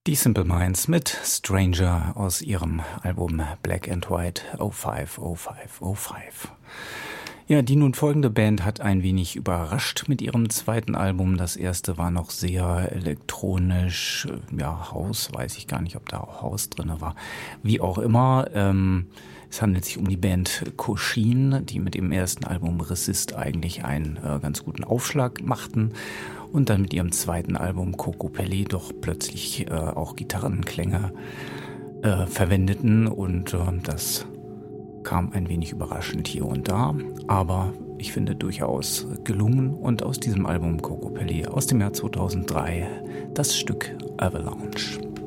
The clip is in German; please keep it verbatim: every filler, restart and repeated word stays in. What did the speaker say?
Die Simple Minds mit Stranger aus ihrem Album Black and White oh fünf oh fünf oh fünf. Ja, die nun folgende Band hat ein wenig überrascht mit ihrem zweiten Album. Das erste war noch sehr elektronisch, ja, Haus, weiß ich gar nicht, ob da auch Haus drin war. Wie auch immer, ähm, es handelt sich um die Band Coshin, die mit dem ersten Album Resist eigentlich einen äh, ganz guten Aufschlag machten und dann mit ihrem zweiten Album Kokopelli doch plötzlich äh, auch Gitarrenklänge äh, verwendeten und äh, das kam ein wenig überraschend hier und da, aber ich finde durchaus gelungen und aus diesem Album Kokopelli aus dem Jahr zweitausenddrei das Stück Avalanche.